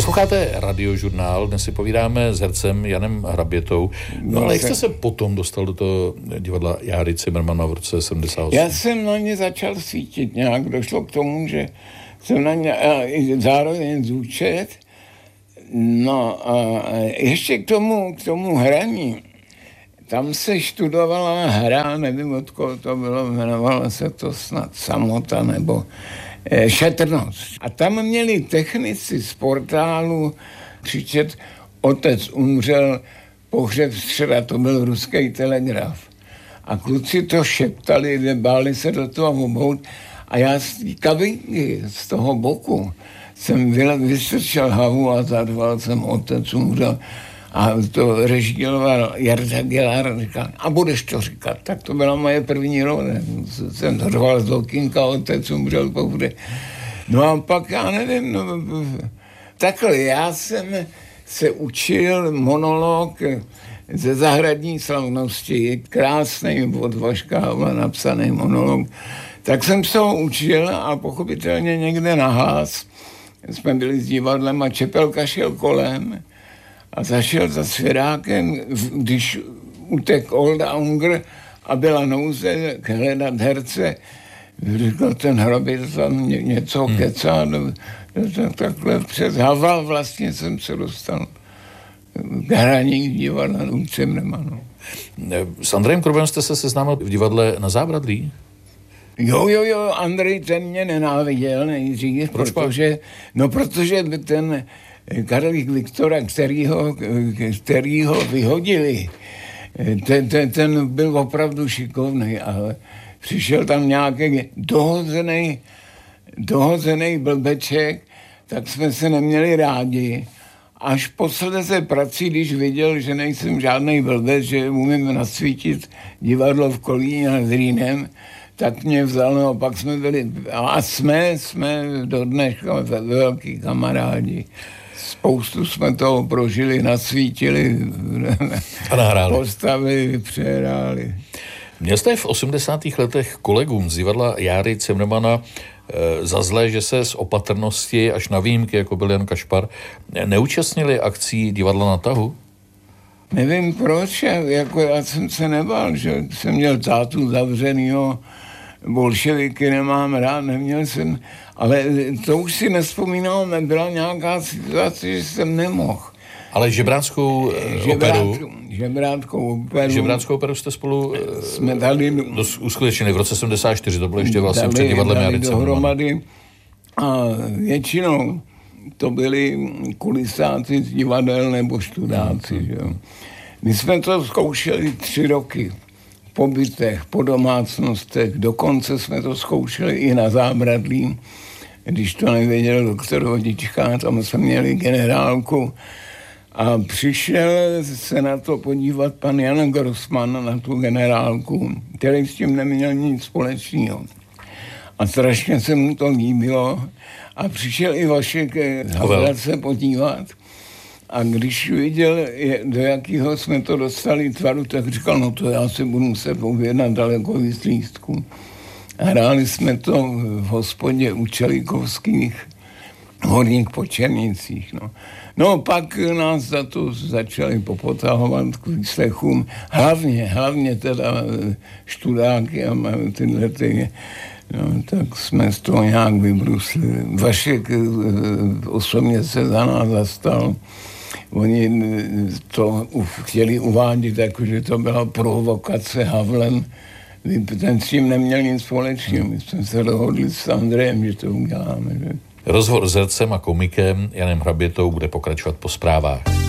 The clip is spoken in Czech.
Posloucháte Radiožurnál, dnes si povídáme s hercem Janem Hrabětou. No ale jak jste se potom dostal do toho divadla Járy Cimrmana v roce 78? Já jsem na ně začal svítit nějak. Došlo k tomu, že jsem na ně zároveň zúčet. No a ještě k tomu hraní. Tam se študovala hra, nevím od koho to bylo, jmenovalo se to snad Samota nebo Šetrnost. A tam měli technici z portálu křičet: otec umřel, pohřeb středa, to byl ruský telegraf. A kluci to šeptali, báli se do toho obout. A já z té kabinky, z toho boku, jsem vystrčil hlavu a zadval jsem: otec umřel. A to režíroval Jarda Gelár, říkal: a budeš to říkat. Tak to byla moje první role. Jsem řval z okýnka: otec umřel, pohřeb. No a pak, já nevím, takhle, já jsem se učil monolog ze Zahradní slavnosti, krásný od Vaška Havla napsaný monolog. Tak jsem se ho učil a pochopitelně někde nahlas jsme byli s divadlem a Čepelka šel kolem a zašel za svěrákem, když utek Olda Unger a byla nouze hledat herce. Říkal: ten Hrabět tam něco kecá. Takhle přes Havla vlastně jsem se dostal k hraní divadla u Cimrmana. S Andrejem Krubem jste se seznámil v divadle Na Zábradlí? Jo, Andrej ten mě nenáviděl nejdřív, protože ten Karlík Viktora, který ho vyhodili, ten byl opravdu šikovný, ale přišel tam nějaký dohozený blbeček, tak jsme se neměli rádi. Až posledně prací, když viděl, že nejsem žádný blbec, že umím nasvítit divadlo v Kolíně nad Rýnem, tak mě vzal, no a pak jsme byli, a jsme do dneška velký kamarádi. Spoustu jsme toho prožili, nasvítili a nahráli. Postavili, přehráli. Měl jste v 80. letech kolegům z divadla Járy Cimrmana za zlé, že se z opatrnosti až na výjimky, jako byl Jan Kašpar, neúčastnili akcí divadla Na tahu? Nevím proč, já jsem se nebál, že jsem měl tátu zavřenýho, bolševiky nemám rád, neměl jsem, ale to už si nespomínal, byla nějaká situace, že jsem nemohl. Ale Žebránskou operu jste spolu jsme dali uskutečnili v roce 74, to bylo ještě vlastně před divadlem Járy dohromady a většinou to byli kulisáci z divadel nebo študáci. Že? My jsme to zkoušeli 3 roky. Po bytech, po domácnostech, dokonce jsme to zkoušeli i na Zábradlí, když to nevěděl doktor Vodička, tam jsme měli generálku a přišel se na to podívat pan Jan Grossman, na tu generálku, který s tím neměl nic společného. A strašně se mu to líbilo a přišel i Vašek Havel se podívat. A když viděl, do jakého jsme to dostali tvaru, tak říkal: no to já si budu muset objednat daleko víc lístků. Hráli jsme to v hospodě u Čelikovských, Horních Počernicích. No pak nás za to začali popotahovat k výslechům. Hlavně teda študáky a tyhle ty. No, tak jsme z toho nějak vybrusli. Vašek osobně se za nás zastal. Oni to chtěli uvádět, že to byla provokace Havlem. Ten s tím neměl nic společného. My jsme se dohodli s Andrejem, že to uděláme. Že? Rozhovor s hercem a komikem Janem Hrabětou bude pokračovat po zprávách.